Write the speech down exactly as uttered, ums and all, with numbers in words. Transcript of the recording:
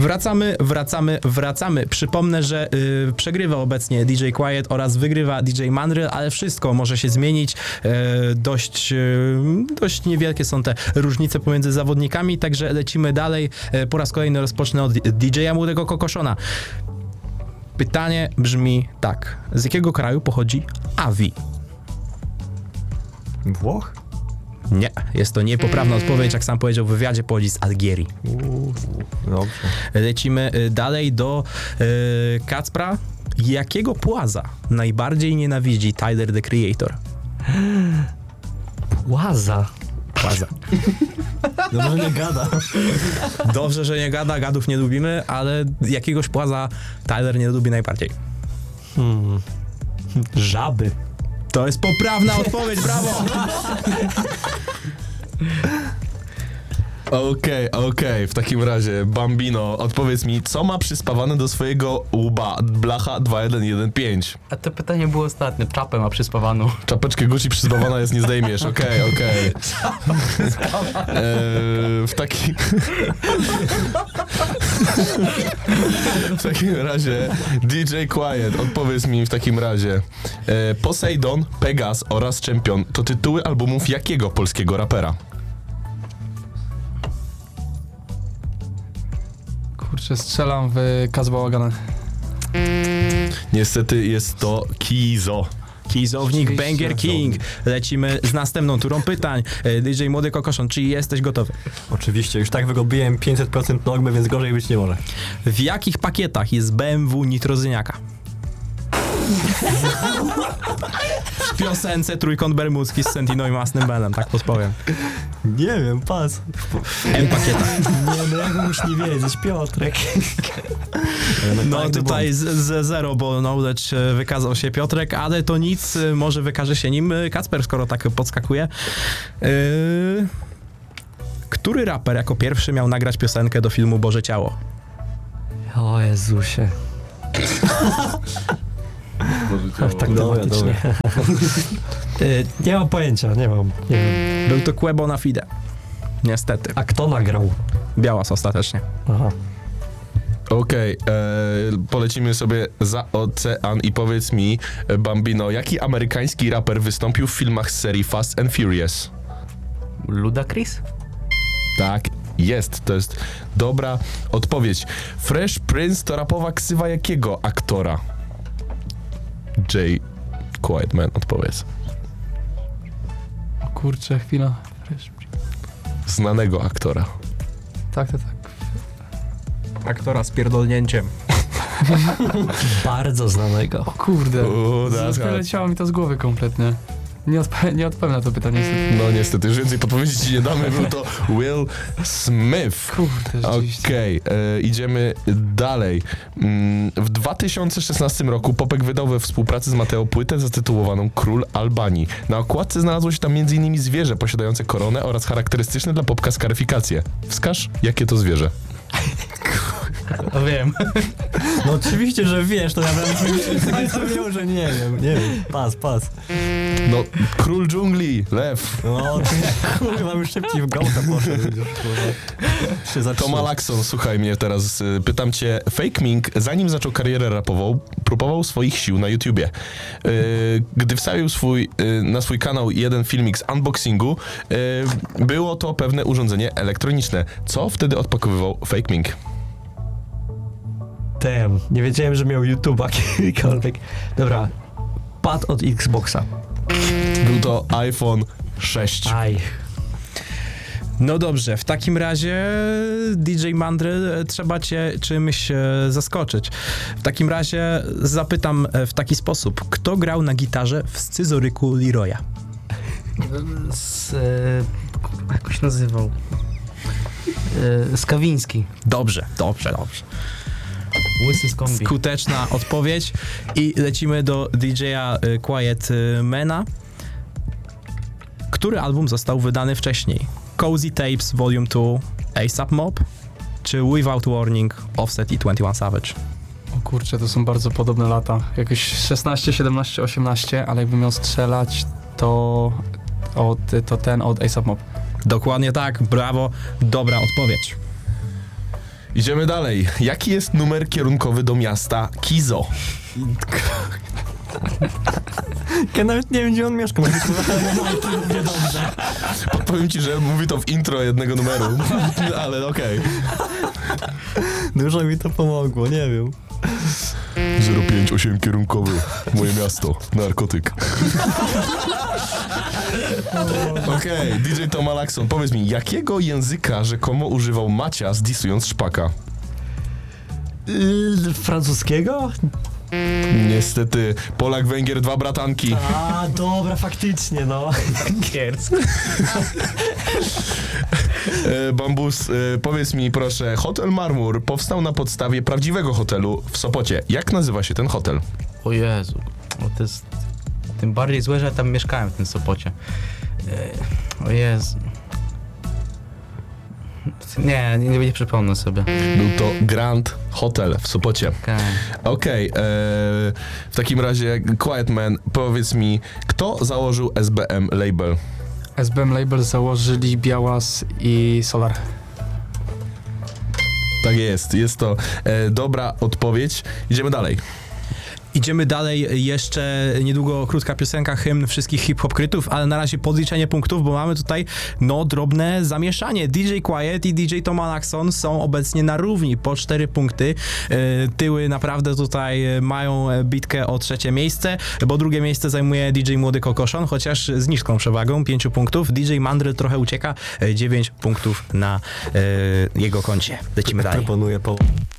Wracamy, wracamy, wracamy. Przypomnę, że y, przegrywa obecnie D J Quiet oraz wygrywa D J Mandrill, ale wszystko może się zmienić. Y, dość, y, dość niewielkie są te różnice pomiędzy zawodnikami, także lecimy dalej. Y, po raz kolejny rozpocznę od D J-a Młodego Kokoszona. Pytanie brzmi tak. Z jakiego kraju pochodzi Avi? Włoch? Nie, jest to niepoprawna mm. odpowiedź, jak sam powiedział w wywiadzie, pochodzi z Algierii. Uuu, dobrze. Lecimy dalej do y, Kacpra. Jakiego płaza najbardziej nienawidzi Tyler, the Creator? Płaza? Płaza. Dobrze, nie gada. Dobrze, że nie gada, gadów nie lubimy, ale jakiegoś płaza Tyler nie lubi najbardziej. Hmm. Żaby. To jest poprawna odpowiedź, brawo! Okej, okay, okej, okay. W takim razie, Bambino, odpowiedz mi, co ma przyspawane do swojego łba Blacha dwa jeden jeden pięć? A to pytanie było ostatnie. Czapę ma przyspawaną. Czapeczkę Gucci przyspawana jest, nie zdejmiesz. Okej, okay, okej. Okay. Eee, w takim... w takim razie, D J Quiet, odpowiedz mi w takim razie. Eee, Poseidon, Pegas oraz Champion to tytuły albumów jakiego polskiego rapera? Kurczę, strzelam w Kazbałagana. Niestety jest to Kizo. Kizownik, Oczywiście. Banger King. Lecimy z następną turą pytań. D J Młody Kokoszon, czy jesteś gotowy? Oczywiście, już tak wyrobiłem pięćset procent normy, więc gorzej być nie może. W jakich pakietach jest B M W Nitrozyniaka? W piosence Trójkąt Bermudzki z Sentino i Masnym Benem, tak podpowiem. Nie wiem, pas. M pakieta. Nie, no jak mógłbyś nie wiedzieć, Piotrek. No tutaj z, z zero, bo knowledge wykazał się Piotrek, ale to nic, może wykaże się nim Kacper, skoro tak podskakuje. Yy... Który raper jako pierwszy miał nagrać piosenkę do filmu Boże Ciało? O Jezusie. Tak dramatycznie. y, nie mam pojęcia, nie mam. Nie wiem. Był to Quebo na Fide. Niestety. A kto nagrał? Białas ostatecznie. Aha. Okej, okay, polecimy sobie za ocean i powiedz mi, Bambino, jaki amerykański raper wystąpił w filmach z serii Fast and Furious? Ludacris? Tak, jest, to jest dobra odpowiedź. Fresh Prince to rapowa ksywa jakiego aktora? J. Quietman, odpowiedz. O kurczę, chwila. Znanego aktora. Tak, tak, tak. Aktora z pierdolnięciem. Bardzo znanego. O kurde. U, Z- Wyleciało mi to z głowy kompletnie. Nie, odp- nie odpowiem na to pytanie niestety. No niestety, już więcej podpowiedzi ci nie damy, był to Will Smith. Kurde, rzeczywiście. Okej, okay, idziemy dalej. Mm, w dwa tysiące szesnastym roku Popek wydał we współpracy z Mateo płytę zatytułowaną Król Albanii. Na okładce znalazło się tam między innymi zwierzę posiadające koronę oraz charakterystyczne dla Popka skaryfikacje. Wskaż, jakie to zwierzę. No wiem. No oczywiście, że wiesz, to ja bym zrozumiał, że nie wiem, nie wiem. Pas, pas. No, Król Dżungli, lew. No, kurwa, już szybciej w gołta poszedł. Się zaczyna. Toma Lakson, słuchaj mnie teraz, y, pytam cię, Fake Mink, zanim zaczął karierę rapową, próbował swoich sił na YouTubie. Y, gdy wstawił swój, y, na swój kanał jeden filmik z unboxingu, y, było to pewne urządzenie elektroniczne. Co wtedy odpakowywał Fake Mink? Damn, nie wiedziałem, że miał YouTube'a kiedykolwiek. Dobra, pad od Xboxa. Był to iPhone sześć. Aj. No dobrze, w takim razie D J Mandrill, trzeba cię czymś e, zaskoczyć. W takim razie zapytam e, w taki sposób. Kto grał na gitarze w scyzoryku Leroya? Z, e, jak się nazywał? E, Skawiński. Dobrze, dobrze, dobrze. Łysy z kombi. Skuteczna odpowiedź. I lecimy do D J-a e, Quiet Mana. Który album został wydany wcześniej? Cozy Tapes Volume two, A S A P Mob, czy Without Warning, Offset i twenty one Savage? O kurczę, to są bardzo podobne lata. Jakieś szesnaście, siedemnaście, osiemnaście, ale jakbym miał strzelać, to, od, to ten od A S A P Mob. Dokładnie tak, brawo, dobra odpowiedź. Idziemy dalej. Jaki jest numer kierunkowy do miasta Kizo? Ja nawet nie wiem, gdzie on mieszka. Niedobrze. Powiem ci, że mówi to w intro jednego numeru, ale okej. Dużo mi to pomogło, nie wiem. zero pięć osiem kierunkowy. Moje miasto. Narkotyk. Okej, D J Tom Alakson, powiedz mi, jakiego języka rzekomo używał Macias disując Szpaka? Yy, francuskiego? Niestety, Polak, Węgier, dwa bratanki. A, dobra, faktycznie, no. Kierski. E, Bambus, e, powiedz mi proszę, Hotel Marmur powstał na podstawie prawdziwego hotelu w Sopocie. Jak nazywa się ten hotel? O Jezu, o, to jest tym bardziej złe, że ja tam mieszkałem w tym Sopocie. E, o Jezu. Nie, nie, nie przypomnę sobie. Był to Grand Hotel w Sopocie. Okay. Okej, okay, w takim razie Quiet Man, powiedz mi, kto założył S B M Label? S B M Label założyli Białas i Solar. Tak jest, jest to e, dobra odpowiedź. Idziemy dalej. Idziemy dalej, jeszcze niedługo krótka piosenka, hymn wszystkich hip-hop-krytów, ale na razie podliczenie punktów, bo mamy tutaj, no, drobne zamieszanie. D J Quiet i D J Tom Alakson są obecnie na równi, po cztery punkty. E, tyły naprawdę tutaj mają bitkę o trzecie miejsce, bo drugie miejsce zajmuje D J Młody Kokoszon, chociaż z niską przewagą, pięciu punktów. D J Mandryl trochę ucieka, dziewięć punktów na e, jego koncie. Lecimy dalej. Proponuję po...